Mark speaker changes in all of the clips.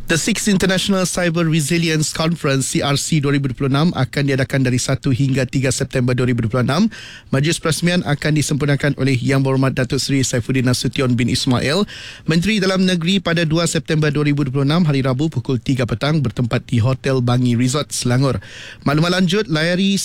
Speaker 1: The 6th International Cyber Resilience Conference CRC 2026 akan diadakan dari 1 hingga 3 September 2026. Majlis perasmian akan disempurnakan oleh Yang Berhormat Datuk Seri Saifuddin Nasution bin Ismail, Menteri Dalam Negeri, pada 2 September 2026 hari Rabu pukul 3 petang bertempat di Hotel Bangi Resort, Selangor. Maklumat lanjut layari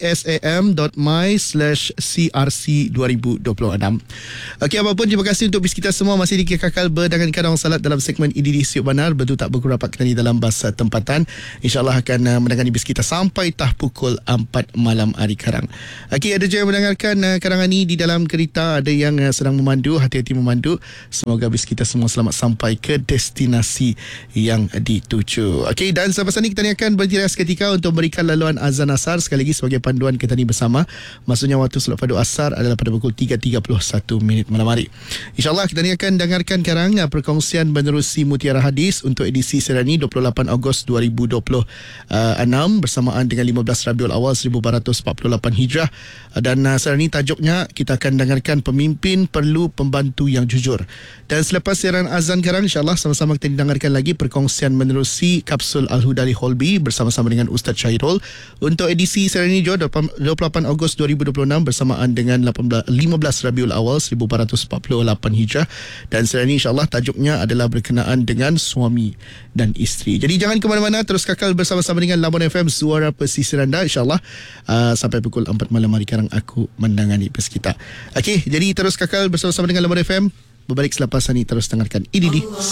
Speaker 1: csam.my/crc2026. Okey, apapun, terima kasih untuk bis kita semua masih dikekal berdangan kadang salat dalam segmen IDD Siuk Banar. Betul tak berkurapat kita ni dalam bahasa tempatan. InsyaAllah akan mendengani bis kita sampai tah pukul 4 malam hari karang. Okey, ada je yang mendengarkan karangan ni di dalam kereta, ada yang sedang memandu, hati-hati memandu. Semoga bis kita semua selamat sampai ke destinasi yang dituju. Okey, dan selepas ini kita ni akan berhenti seketika untuk memberikan laluan azan asar. Sekali lagi sebagai panduan kita ni bersama. Maksudnya waktu solat fardu asar adalah pada pukul 3.31 malam hari. InsyaAllah kita ni akan dengarkan sekarang perkongsian menerusi Mutiara Hadis untuk edisi Serani 28 Ogos 2026 bersamaan dengan 15 Rabiul Awal 1448 Hijrah. Dan Serani tajuknya kita akan dengarkan pemimpin perlu pembantu yang jujur. Dan selepas siaran azan sekarang, insyaAllah sama-sama kita dengarkan lagi perkongsian menerusi kapsul Al-Hudali Holbi bersama-sama dengan Ustaz Syairul untuk edisi Serani 28 Ogos 2026 bersamaan dengan 15 Rabiul Awal 1448 Hijrah. Dan Serani insyaAllah tajuknya adalah berkenaan dengan suami dan isteri. Jadi jangan ke mana-mana, terus kekal bersama-sama dengan Labuan FM, suara pesisir anda. InsyaAllah sampai pukul 4 malam hari sekarang aku mendangani bes kita. Okey, jadi terus kekal bersama-sama dengan Labuan FM. Berbalik selepas ini terus dengarkan IDD